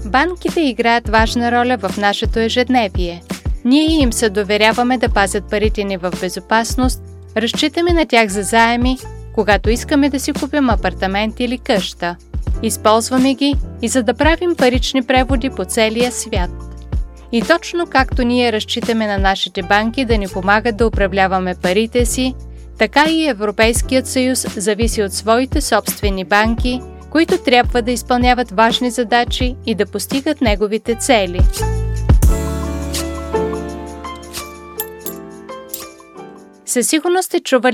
Банките играят важна роля в нашето ежедневие. Ние им се доверяваме да пазят парите ни в безопасност, разчитаме на тях за заеми, когато искаме да си купим апартамент или къща. Използваме ги и за да правим парични преводи по целия свят. И точно както ние разчитаме на нашите банки да ни помагат да управляваме парите си, така и Европейският съюз зависи от своите собствени банки, които трябва да изпълняват важни задачи и да постигат неговите цели. Със сигурност сте чували